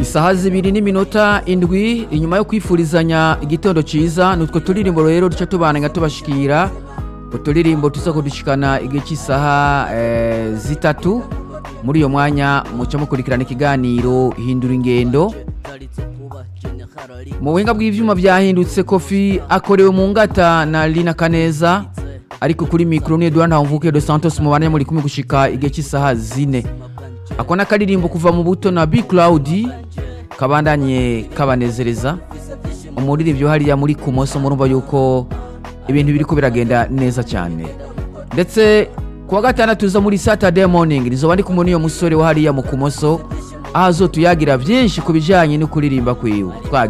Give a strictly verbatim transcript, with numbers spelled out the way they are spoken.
isaha zibiri n'iminota indwi inyuma yo kwifurizanya igitondo ciza nutwo turirimbo rero duca tubana nga tubashikira uturirimbo tuza kudushikana igihe cy'isaha e, zitatu muri iyo mwanya muca mukurikirana ikiganiro hindura ingendo. Mu buhinga bw'ivyuma byahindutse Kofi akorewe mu ngata na Lina Kaneza, ariko kuri micro ni Edouard Ntamvuke dos Santos mubane muri kumwe gushika igihe cy'isaha zine. Akona karirimbo kuva mu buto na Big Cloud kabandanye kabanezereza umuririmbyo hariya muri Kumoso, murumva yuko ibintu biriko biragenda neza cyane. Ndetse kuwa gatandatu tuza muri Saturday morning nizo ndi kumwe niyo musore wa hariya mu Kumoso ahazo tuyagira byinshi kubijanye no kuririmba kwiwe.